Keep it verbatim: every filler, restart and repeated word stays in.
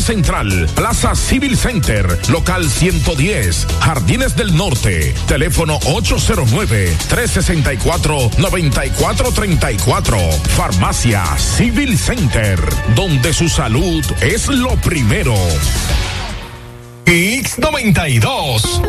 Valle Central, Plaza Civil Center, local ciento diez, Jardines del Norte, teléfono ocho cero nueve, tres seis cuatro, nueve cuatro tres cuatro. Farmacia Civil Center, donde su salud es lo primero. X noventa y dos.